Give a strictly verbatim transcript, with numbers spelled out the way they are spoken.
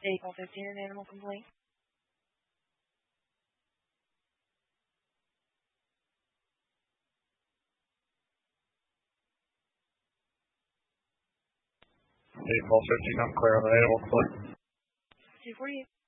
eight call fifteen, an animal complaint. eight call fifteen, I'm clear on the animal complaint. two forty-eight.